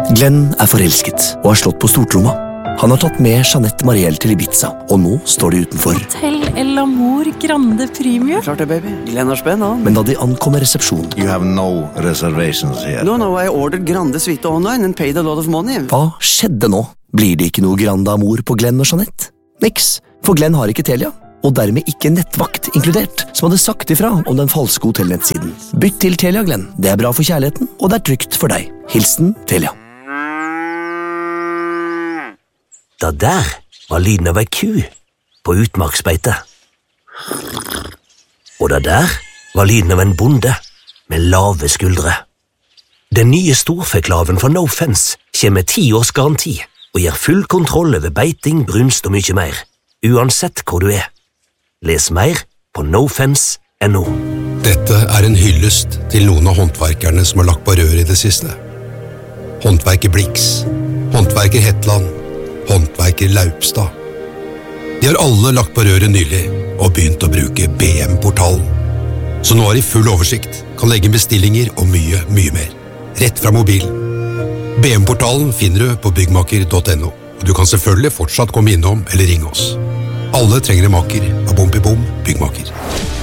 Glenn forelsket og har slått på stortromma. Han har tatt med Jeanette Mariel til Ibiza, og nå står de utenfor. Hotel El Amor Grande Premium. Klart det, baby. Glenn har spenn, han. Men da de ankommer resepsjonen... You have no reservations here. No, I ordered Grande Suite online and paid a lot of money. Hva skjedde nå? Blir det ikke noe Grande Amor på Glenn og Jeanette? Niks, for Glenn har ikke Telia, og dermed ikke nettvakt inkludert, som hadde sagt ifra om den falske hotellnettsiden. Bytt til Telia, Glenn. Det bra for kjærligheten, og det trygt for deg. Hilsen Telia. Da der var lyden av ei ku på utmarksbeite. Og da der var lyden av en bonde med lave skuldre. Den nye storfeklaven fra No Fence kommer med 10 års garanti og gir full kontroll over beiting, brunst og mye mer, uansett hvor du er. Les mer på nofence.no. Dette en hyllest til noen av håndverkerne som har lagt på rør i det siste. Håndverker Blix, håndverker Hetland, håndverker Laupstad. De har alle lagt på røret nylig og begynt å bruke BM-portalen. Så nå har de full oversikt, kan legge bestillinger og mye mer. Rett fra mobilen. BM-portalen finner du på byggmaker.no, og du kan selvfølgelig fortsatt komme innom eller ringe oss. Alle trenger en maker av Bom i Bom Byggmaker.